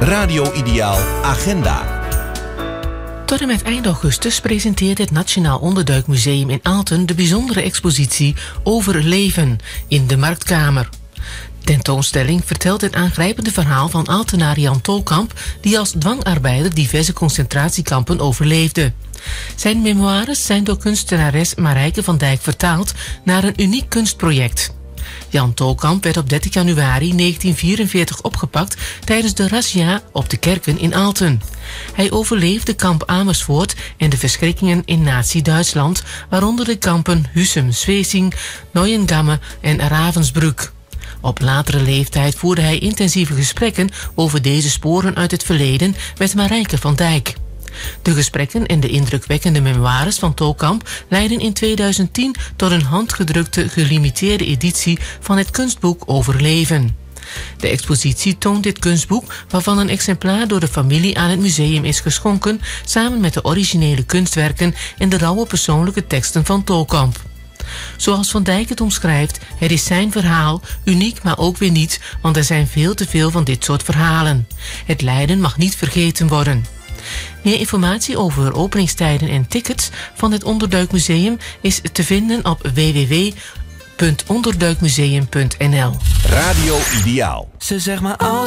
Radio Ideaal Agenda. Tot en met eind augustus presenteert het Nationaal Onderduikmuseum in Aalten de bijzondere expositie Overleven in de Marktkamer. De tentoonstelling vertelt het aangrijpende verhaal van Aaltenaar Jan Tolkamp, die als dwangarbeider diverse concentratiekampen overleefde. Zijn memoires zijn door kunstenares Marijke van Dijk vertaald naar een uniek kunstproject. Jan Tolkamp werd op 30 januari 1944 opgepakt tijdens de razzia op de kerken in Aalten. Hij overleefde kamp Amersfoort en de verschrikkingen in Nazi-Duitsland, waaronder de kampen Husum-Zwesing, Neuengamme en Ravensbrück. Op latere leeftijd voerde hij intensieve gesprekken over deze sporen uit het verleden met Marijke van Dijk. De gesprekken en de indrukwekkende memoires van Tolkamp leidden in 2010 tot een handgedrukte gelimiteerde editie van het kunstboek Overleven. De expositie toont dit kunstboek, waarvan een exemplaar door de familie aan het museum is geschonken, samen met de originele kunstwerken en de rauwe persoonlijke teksten van Tolkamp. Zoals Van Dijk het omschrijft, het is zijn verhaal, uniek maar ook weer niet, want er zijn veel te veel van dit soort verhalen. Het lijden mag niet vergeten worden. Meer informatie over openingstijden en tickets van het Onderduikmuseum is te vinden op www.onderduikmuseum.nl. Radio Ideaal. Ze zegt maar